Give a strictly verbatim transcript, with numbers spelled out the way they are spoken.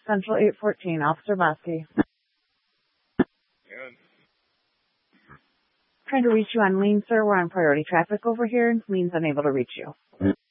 Central eight fourteen, Officer Bosky. Good. Trying to reach you on Lean, sir. We're on priority traffic over here. Lean's unable to reach you.